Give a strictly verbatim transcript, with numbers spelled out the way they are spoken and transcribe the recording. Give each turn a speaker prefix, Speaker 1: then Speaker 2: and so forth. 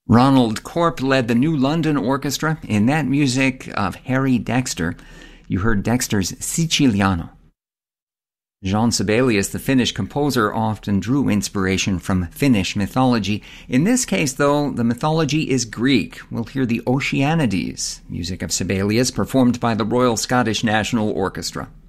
Speaker 1: Ronald Corp led the New London Orchestra. In that music of Harry Dexter, you heard Dexter's Siciliano. Jean Sibelius, the Finnish composer, often drew inspiration from Finnish mythology. In this case, though, the mythology is Greek. We'll hear the Oceanides, music of Sibelius, performed by the Royal Scottish National Orchestra.